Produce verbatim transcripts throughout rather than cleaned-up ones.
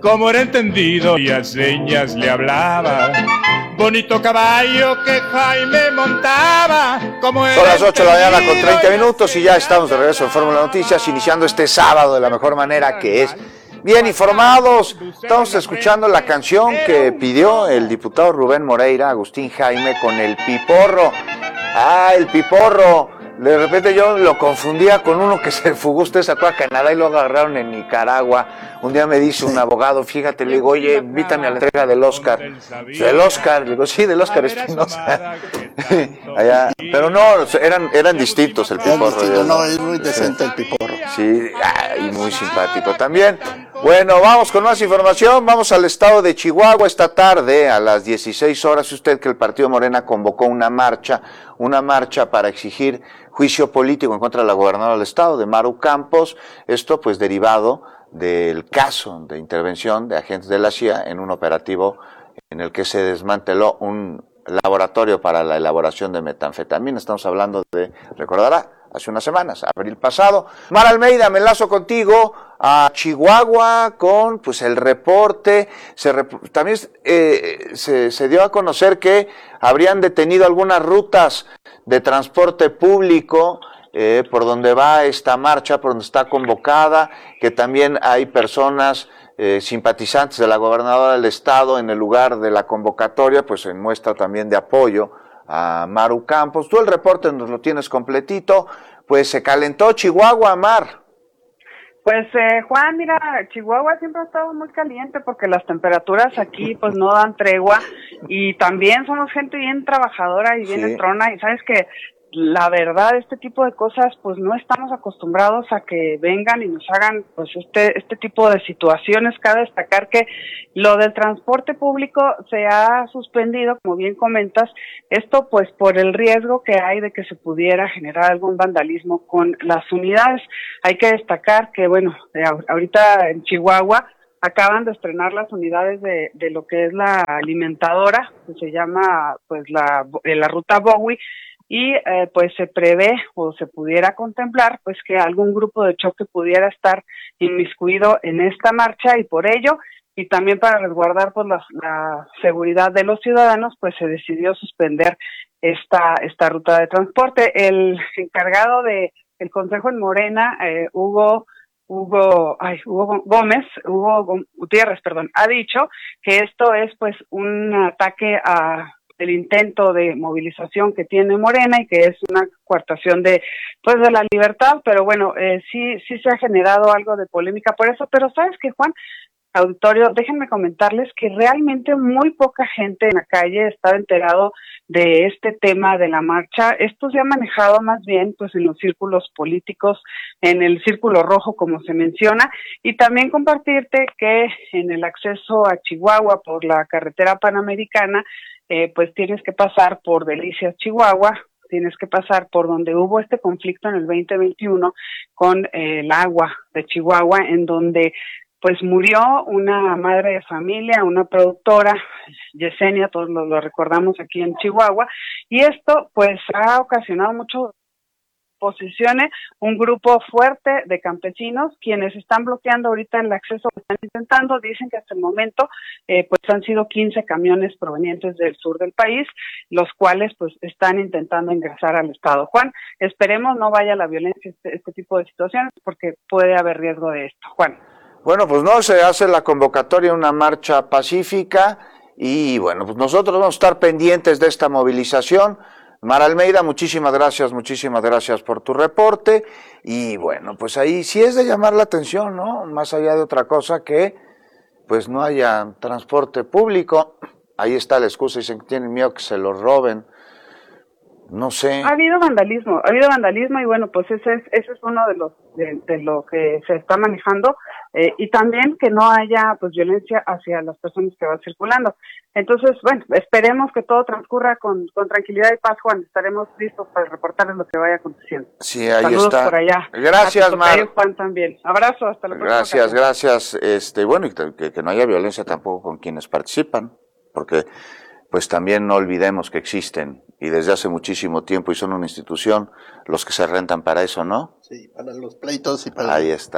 Como era entendido y a señas le hablaba, bonito caballo que Jaime montaba. Como Son las ocho de la mañana con treinta minutos y ya estamos de regreso en Fórmula Noticias, iniciando este sábado de la mejor manera, que es bien informados. Estamos escuchando la canción que pidió el diputado Rubén Moreira, Agustín Jaime, con el piporro. Ah, el piporro. De repente yo lo confundía con uno que se fugó, usted sacó a Canadá y lo agarraron en Nicaragua. Un día me dice un abogado, fíjate, le digo, oye, invítame a la entrega del Oscar. ¿Del Oscar? Le digo, sí, del Oscar Espinosa. Allá, pero no, eran, eran distintos el piporro. Distinto, no, es muy decente el piporro. Sí, y muy simpático también. Bueno, vamos con más información. Vamos al estado de Chihuahua esta tarde a las dieciséis horas. Usted que el partido Morena convocó una marcha, una marcha para exigir juicio político en contra de la gobernadora del estado, de Maru Campos. Esto pues derivado del caso de intervención de agentes de la C I A en un operativo en el que se desmanteló un laboratorio para la elaboración de metanfetamina. Estamos hablando de, recordará, hace unas semanas, abril pasado. Mar Almeida, me enlazo contigo a Chihuahua con pues el reporte. Se rep- también eh, se, se dio a conocer que habrían detenido algunas rutas de transporte público eh, por donde va esta marcha, por donde está convocada, que también hay personas eh, simpatizantes de la gobernadora del estado en el lugar de la convocatoria, pues en muestra también de apoyo a Maru Campos. Tú el reporte nos lo tienes completito. Pues se calentó Chihuahua, Mar. Pues eh, Juan, mira, Chihuahua siempre ha estado muy caliente porque las temperaturas aquí pues no dan tregua y también somos gente bien trabajadora y bien Sí. entrona, y sabes que la verdad este tipo de cosas pues no estamos acostumbrados a que vengan y nos hagan pues este este tipo de situaciones. Cabe destacar que lo del transporte público se ha suspendido, como bien comentas, esto pues por el riesgo que hay de que se pudiera generar algún vandalismo con las unidades. Hay que destacar que bueno, ahorita en Chihuahua acaban de estrenar las unidades de, de lo que es la alimentadora, que se llama pues la, la ruta Bowie, y eh, pues se prevé o se pudiera contemplar pues que algún grupo de choque pudiera estar inmiscuido en esta marcha, y por ello y también para resguardar pues la, la seguridad de los ciudadanos pues se decidió suspender esta esta ruta de transporte. El encargado de el Consejo en Morena, eh, Hugo Hugo, ay, Hugo Gómez, Hugo Gutiérrez, perdón, ha dicho que esto es pues un ataque a el intento de movilización que tiene Morena y que es una coartación de pues de la libertad, pero bueno, eh, sí sí se ha generado algo de polémica por eso. Pero sabes que, Juan, auditorio, déjenme comentarles que realmente muy poca gente en la calle estaba enterado de este tema de la marcha. Esto se ha manejado más bien pues en los círculos políticos, en el círculo rojo como se menciona, y también compartirte que en el acceso a Chihuahua por la carretera panamericana Eh, pues tienes que pasar por Delicias, Chihuahua, tienes que pasar por donde hubo este conflicto en el veinte veintiuno con eh, el agua de Chihuahua, en donde pues murió una madre de familia, una productora, Yesenia, todos lo, lo recordamos aquí en Chihuahua, y esto pues ha ocasionado mucho posicione un grupo fuerte de campesinos quienes están bloqueando ahorita el acceso que están intentando. Dicen que hasta el momento eh, pues han sido quince camiones provenientes del sur del país, los cuales pues están intentando ingresar al estado. Juan, esperemos no vaya la violencia este, este tipo de situaciones porque puede haber riesgo de esto. Juan. Bueno, pues no, se hace la convocatoria, una marcha pacífica, y bueno, pues nosotros vamos a estar pendientes de esta movilización. Mar Almeida, muchísimas gracias, muchísimas gracias por tu reporte. Y bueno, pues ahí sí es de llamar la atención, ¿no? Más allá de otra cosa, que pues no haya transporte público. Ahí está la excusa, dicen que tienen miedo que se lo roben. No sé. Ha habido vandalismo, ha habido vandalismo y bueno, pues ese es ese es uno de los de, de lo que se está manejando, eh, y también que no haya pues violencia hacia las personas que van circulando. Entonces, bueno, esperemos que todo transcurra con, con tranquilidad y paz, Juan. Estaremos listos para reportarles lo que vaya aconteciendo. Sí, ahí Saludos está. por allá. Gracias, Mar. Juan también. Abrazo, hasta la próxima. Gracias, ocasión. gracias. Este, bueno, y que, que no haya violencia tampoco con quienes participan, porque pues también no olvidemos que existen, y desde hace muchísimo tiempo, y son una institución, los que se rentan para eso, ¿no? Sí, para los pleitos y para... Ahí está.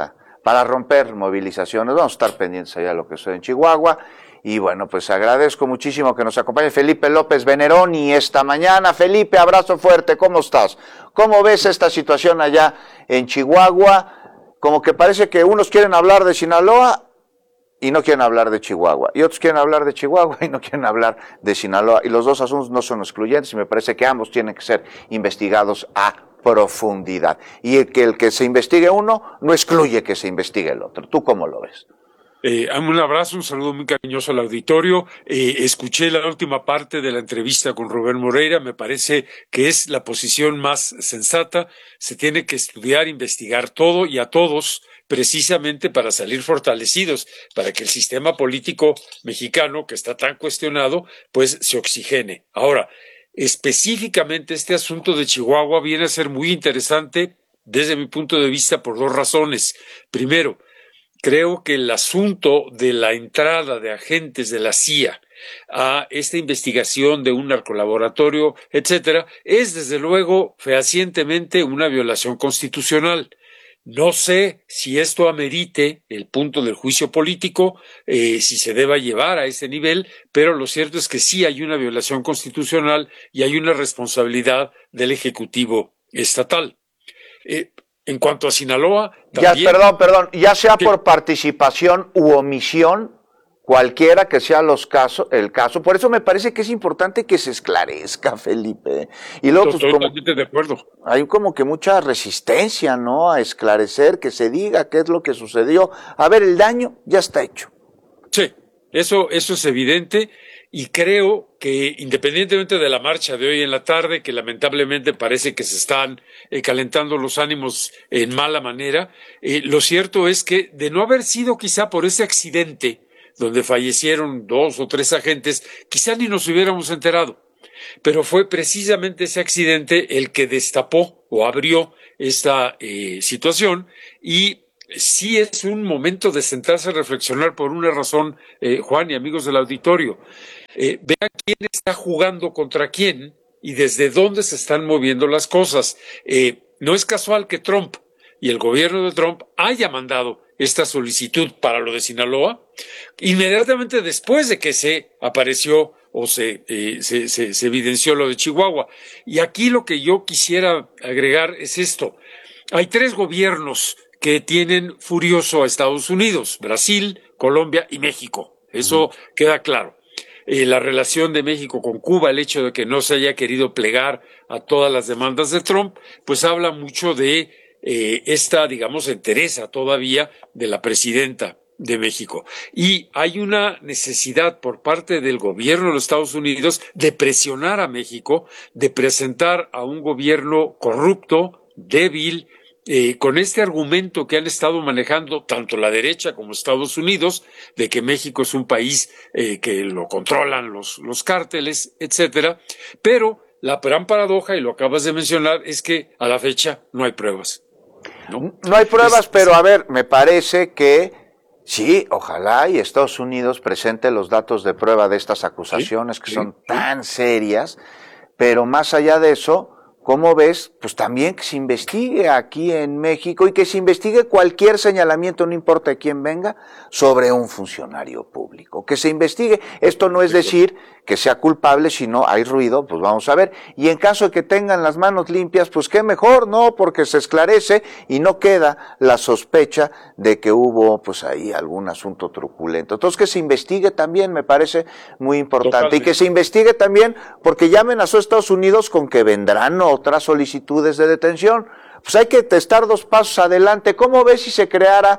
para romper movilizaciones. Vamos a estar pendientes allá de lo que sucede en Chihuahua. Y bueno, pues agradezco muchísimo que nos acompañe Felipe López Veneroni esta mañana. Felipe, abrazo fuerte, ¿cómo estás? ¿Cómo ves esta situación allá en Chihuahua? Como que parece que unos quieren hablar de Sinaloa y no quieren hablar de Chihuahua, y otros quieren hablar de Chihuahua y no quieren hablar de Sinaloa, y los dos asuntos no son excluyentes, y me parece que ambos tienen que ser investigados a profundidad, y el que el que se investigue uno no excluye que se investigue el otro. ¿Tú cómo lo ves? Eh, un abrazo, un saludo muy cariñoso al auditorio. Eh, escuché la última parte de la entrevista con Rubén Moreira, me parece que es la posición más sensata. Se tiene que estudiar, investigar todo y a todos, precisamente para salir fortalecidos, para que el sistema político mexicano, que está tan cuestionado, pues se oxigene. Ahora, específicamente este asunto de Chihuahua viene a ser muy interesante desde mi punto de vista por dos razones. Primero, creo que el asunto de la entrada de agentes de la C I A a esta investigación de un narcolaboratorio, etcétera, es desde luego fehacientemente una violación constitucional. No sé si esto amerite el punto del juicio político, eh, si se deba llevar a ese nivel, pero lo cierto es que sí hay una violación constitucional y hay una responsabilidad del Ejecutivo estatal. Eh, En cuanto a Sinaloa, también... Ya, perdón, perdón, ya sea ¿Qué? por participación u omisión, cualquiera que sea los casos, el caso, por eso me parece que es importante que se esclarezca, Felipe. Y luego, pues, como, Totalmente de acuerdo. hay como que mucha resistencia, ¿no?, a esclarecer, que se diga qué es lo que sucedió. A ver, el daño ya está hecho. Sí, eso, eso es evidente. Y creo que independientemente de la marcha de hoy en la tarde, que lamentablemente parece que se están eh, calentando los ánimos en mala manera, eh, lo cierto es que de no haber sido quizá por ese accidente donde fallecieron dos o tres agentes, quizá ni nos hubiéramos enterado. Pero fue precisamente ese accidente el que destapó o abrió esta eh, situación y sí es un momento de sentarse a reflexionar por una razón, eh, Juan y amigos del auditorio. Eh, vean quién está jugando contra quién y desde dónde se están moviendo las cosas. Eh, no es casual que Trump y el gobierno de Trump haya mandado esta solicitud para lo de Sinaloa inmediatamente después de que se apareció o se, eh, se, se, se evidenció lo de Chihuahua. Y aquí lo que yo quisiera agregar es esto. Hay tres gobiernos que tienen furioso a Estados Unidos: Brasil, Colombia y México. Eso uh-huh. queda claro. Eh, la relación de México con Cuba, el hecho de que no se haya querido plegar a todas las demandas de Trump, pues habla mucho de eh, esta, digamos, entereza todavía de la presidenta de México. Y hay una necesidad por parte del gobierno de los Estados Unidos de presionar a México, de presentar a un gobierno corrupto, débil, Eh, con este argumento que han estado manejando tanto la derecha como Estados Unidos, de que México es un país eh, que lo controlan los, los cárteles, etcétera. Pero la gran paradoja, y lo acabas de mencionar, es que a la fecha no hay pruebas. No, no hay pruebas, es, pero es, a ver, me parece que sí, ojalá y Estados Unidos presente los datos de prueba de estas acusaciones, ¿sí? que sí, son sí. tan serias, pero más allá de eso, ¿cómo ves? Pues también que se investigue aquí en México y que se investigue cualquier señalamiento, no importa de quién venga, sobre un funcionario público. Que se investigue. Esto no es decir que sea culpable, si no hay ruido, pues vamos a ver. Y en caso de que tengan las manos limpias, pues qué mejor, ¿no? Porque se esclarece y no queda la sospecha de que hubo, pues ahí algún asunto truculento. Entonces que se investigue también me parece muy importante. Totalmente. Y que se investigue también porque ya amenazó a Estados Unidos con que vendrán otras solicitudes de detención. Pues hay que estar dos pasos adelante. ¿Cómo ves si se creara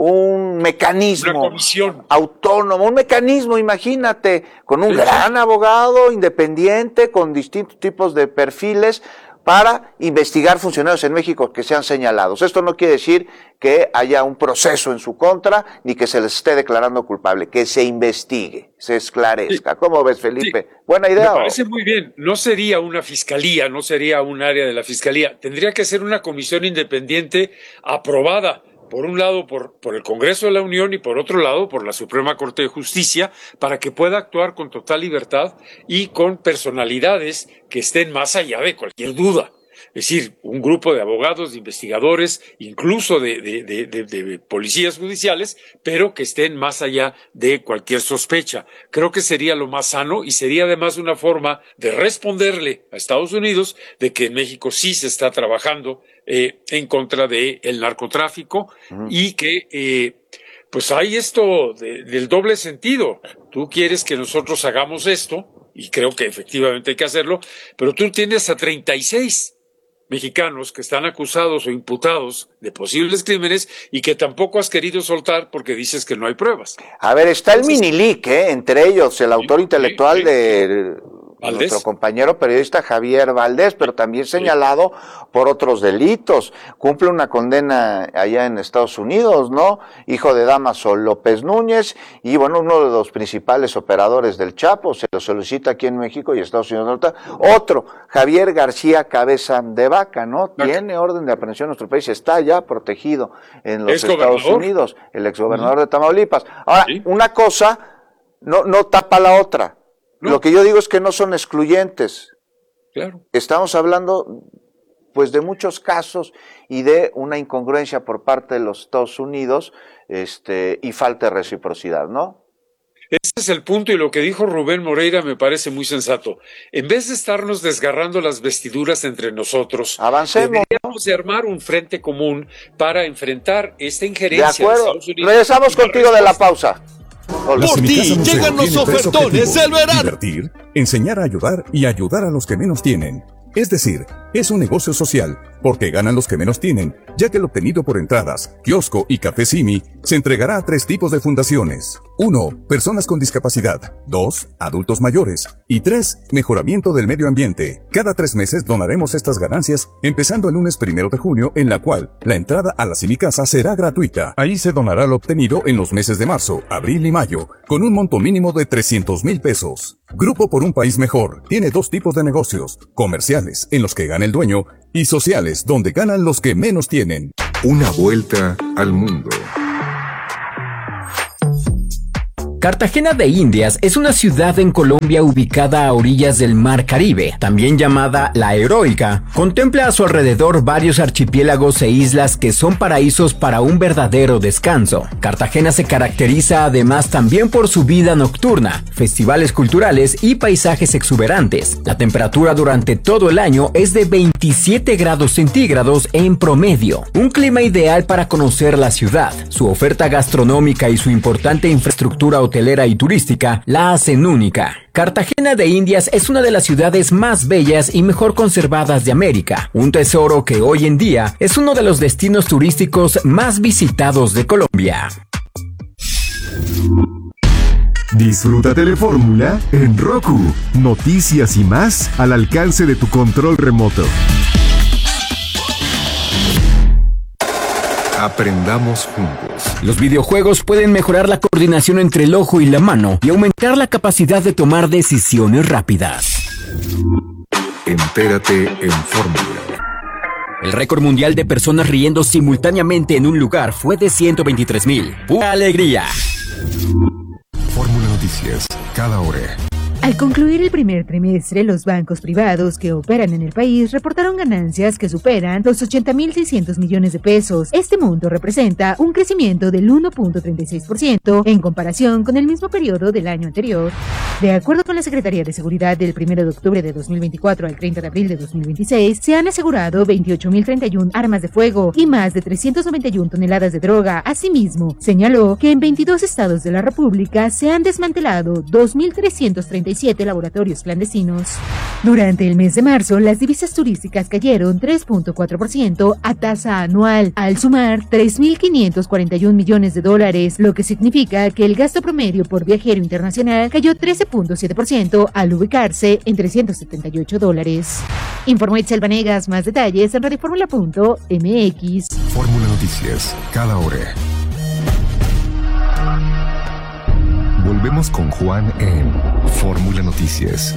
un mecanismo autónomo, un mecanismo, imagínate, con un gran abogado independiente, con distintos tipos de perfiles, para investigar funcionarios en México que sean señalados? Esto no quiere decir que haya un proceso en su contra, ni que se les esté declarando culpable, que se investigue, se esclarezca. Sí. ¿Cómo ves, Felipe? Sí. ¿Buena idea? Me parece muy bien. No sería una fiscalía, no sería un área de la fiscalía. Tendría que ser una comisión independiente aprobada, por un lado por, por el Congreso de la Unión y por otro lado por la Suprema Corte de Justicia, para que pueda actuar con total libertad y con personalidades que estén más allá de cualquier duda. Es decir, un grupo de abogados, de investigadores, incluso de, de, de, de, de policías judiciales, pero que estén más allá de cualquier sospecha. Creo que sería lo más sano y sería además una forma de responderle a Estados Unidos de que en México sí se está trabajando eh, en contra del narcotráfico uh-huh. y que eh, pues hay esto de, del doble sentido. Tú quieres que nosotros hagamos esto, y creo que efectivamente hay que hacerlo, pero tú tienes a treinta y seis mexicanos que están acusados o imputados de posibles crímenes y que tampoco has querido soltar porque dices que no hay pruebas. A ver, está el Entonces, mini-leak, ¿eh? Entre ellos el autor sí, intelectual sí, sí. de... ¿Valdés? Nuestro compañero periodista Javier Valdés, pero también señalado por otros delitos. Cumple una condena allá en Estados Unidos, ¿no? Hijo de Dámaso López Núñez y, bueno, uno de los principales operadores del Chapo, se lo solicita aquí en México y Estados Unidos. Otro, Javier García Cabeza de Vaca, ¿no? Tiene orden de aprehensión en nuestro país, está ya protegido en los Estados Unidos, el exgobernador uh-huh. de Tamaulipas. Ahora, ¿sí? Una cosa no, no tapa la otra. No. Lo que yo digo es que no son excluyentes. Claro. Estamos hablando, pues, de muchos casos y de una incongruencia por parte de los Estados Unidos, este, y falta de reciprocidad, ¿no? Ese es el punto, y lo que dijo Rubén Moreira me parece muy sensato. En vez de estarnos desgarrando las vestiduras entre nosotros, avancemos, deberíamos de armar un frente común para enfrentar esta injerencia de acuerdo. de Estados Unidos. Regresamos contigo de la pausa. Hola. Por ti llegan los ofertones del verano. Invertir, enseñar a ayudar y ayudar a los que menos tienen. Es decir, es un negocio social, porque ganan los que menos tienen, ya que el obtenido por entradas, kiosco y café Simi se entregará a tres tipos de fundaciones. uno. Personas con discapacidad. dos. Adultos mayores. Y tres. Mejoramiento del medio ambiente. Cada tres meses donaremos estas ganancias, empezando el lunes primero de junio, en la cual la entrada a la Simi Casa será gratuita. Ahí se donará lo obtenido en los meses de marzo, abril y mayo, con un monto mínimo de trescientos mil pesos. Grupo por un País Mejor tiene dos tipos de negocios: comerciales, en los que gana el dueño, y sociales, donde ganan los que menos tienen. Una vuelta al mundo. Cartagena de Indias es una ciudad en Colombia ubicada a orillas del Mar Caribe, también llamada La Heroica. Contempla a su alrededor varios archipiélagos e islas que son paraísos para un verdadero descanso. Cartagena se caracteriza además también por su vida nocturna, festivales culturales y paisajes exuberantes. La temperatura durante todo el año es de veintisiete grados centígrados en promedio, un clima ideal para conocer la ciudad. Su oferta gastronómica y su importante infraestructura hotelera y turística la hacen única. Cartagena de Indias es una de las ciudades más bellas y mejor conservadas de América, un tesoro que hoy en día es uno de los destinos turísticos más visitados de Colombia. Disfruta Telefórmula en Roku. Noticias y más al alcance de tu control remoto. Aprendamos juntos. Los videojuegos pueden mejorar la coordinación entre el ojo y la mano y aumentar la capacidad de tomar decisiones rápidas. Entérate en Fórmula. El récord mundial de personas riendo simultáneamente en un lugar fue de ciento veintitrés mil. ¡Pura alegría! Fórmula Noticias, cada hora. Al concluir el primer trimestre, los bancos privados que operan en el país reportaron ganancias que superan los ochenta mil seiscientos millones de pesos. Este monto representa un crecimiento del uno punto treinta y seis por ciento en comparación con el mismo periodo del año anterior. De acuerdo con la Secretaría de Seguridad, del primero de octubre de dos mil veinticuatro al treinta de abril de dos mil veintiséis, se han asegurado veintiocho mil treinta y uno armas de fuego y más de trescientas noventa y una toneladas de droga. Asimismo, señaló que en veintidós estados de la República se han desmantelado dos mil trescientos treinta y siete laboratorios clandestinos. Durante el mes de marzo, las divisas turísticas cayeron tres punto cuatro por ciento a tasa anual, al sumar tres mil quinientos cuarenta y un millones de dólares, lo que significa que el gasto promedio por viajero internacional cayó trece punto siete por ciento al ubicarse en trescientos setenta y ocho dólares. Informó Itzel Vanegas. Más detalles en radioformula punto m x. Fórmula Noticias, cada hora. Volvemos con Juan en Fórmula Noticias.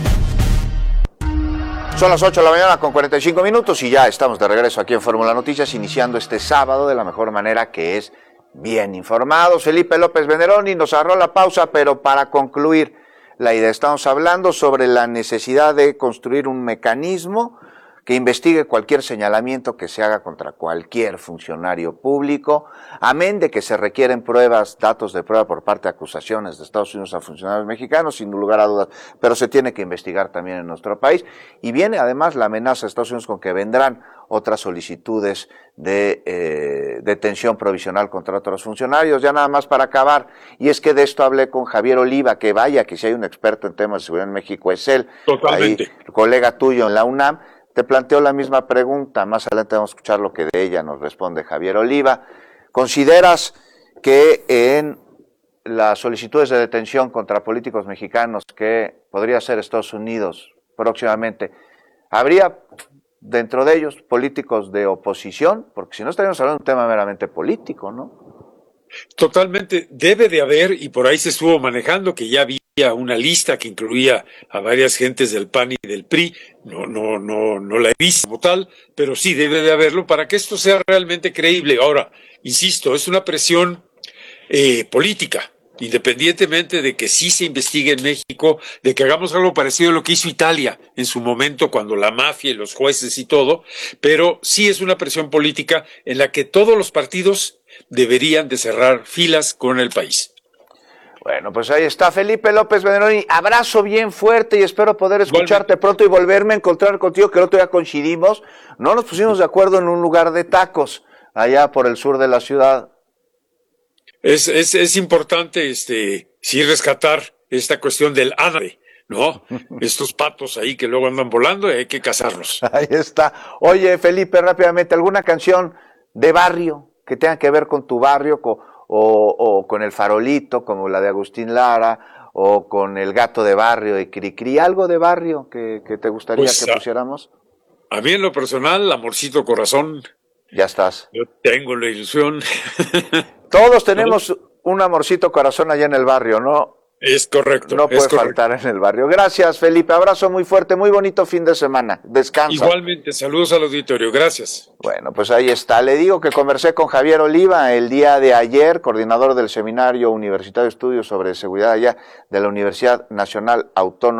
Son las ocho de la mañana con cuarenta y cinco minutos y ya estamos de regreso aquí en Fórmula Noticias, iniciando este sábado de la mejor manera, que es bien informados. Felipe López Veneroni nos agarró la pausa, pero para concluir la idea, estamos hablando sobre la necesidad de construir un mecanismo que investigue cualquier señalamiento que se haga contra cualquier funcionario público, amén de que se requieren pruebas, datos de prueba por parte de acusaciones de Estados Unidos a funcionarios mexicanos, sin lugar a dudas, pero se tiene que investigar también en nuestro país. Y viene además la amenaza de Estados Unidos con que vendrán otras solicitudes de eh, detención provisional contra otros funcionarios. Ya nada más para acabar, y es que de esto hablé con Javier Oliva, que vaya que si hay un experto en temas de seguridad en México es él. Totalmente. Ahí, colega tuyo en la UNAM. Te planteo la misma pregunta, más adelante vamos a escuchar lo que de ella nos responde Javier Oliva. ¿Consideras que en las solicitudes de detención contra políticos mexicanos que podría hacer Estados Unidos próximamente, habría dentro de ellos políticos de oposición? Porque si no estaríamos hablando de un tema meramente político, ¿no? Totalmente, debe de haber, y por ahí se estuvo manejando que ya había una lista que incluía a varias gentes del P A N y del P R I, no, no, no, no la he visto como tal, pero sí debe de haberlo para que esto sea realmente creíble. Ahora, insisto, es una presión eh, política, independientemente de que sí se investigue en México, de que hagamos algo parecido a lo que hizo Italia en su momento cuando la mafia y los jueces y todo, pero sí es una presión política en la que todos los partidos deberían de cerrar filas con el país. Bueno, pues ahí está Felipe López Benedoni. Abrazo bien fuerte y espero poder escucharte Igualmente. Pronto y volverme a encontrar contigo, que el otro día coincidimos. No nos pusimos de acuerdo en un lugar de tacos allá por el sur de la ciudad. Es, es, es importante, este, sí rescatar esta cuestión del ave, ¿no? Estos patos ahí que luego andan volando y hay que cazarlos. Ahí está. Oye, Felipe, rápidamente, ¿alguna canción de barrio que tenga que ver con tu barrio, con, o, o con el farolito, como la de Agustín Lara, o con el gato de barrio de Cricri? ¿Algo de barrio que, que te gustaría Pues, que a- pusiéramos? A mí en lo personal, amorcito corazón, Ya estás. yo tengo la ilusión. Todos tenemos un amorcito corazón allá en el barrio, ¿no? Es correcto. No es puede correcto. faltar en el barrio. Gracias, Felipe. Abrazo muy fuerte, muy bonito fin de semana. Descansa. Igualmente, saludos al auditorio. Gracias. Bueno, pues ahí está. Le digo que conversé con Javier Oliva el día de ayer, coordinador del Seminario Universitario de Estudios sobre Seguridad allá de la Universidad Nacional Autónoma